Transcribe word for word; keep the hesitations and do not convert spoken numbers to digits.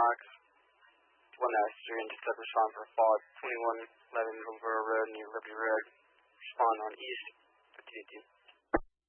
Fox, one Master, intercept respond for fall twenty-one eleven Middleborough Road near Liberty Road. Respond on East fifty-two.